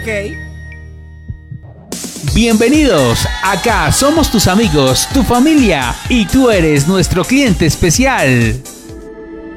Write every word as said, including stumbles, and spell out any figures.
Bienvenidos, acá somos tus amigos, tu familia y tú eres nuestro cliente especial.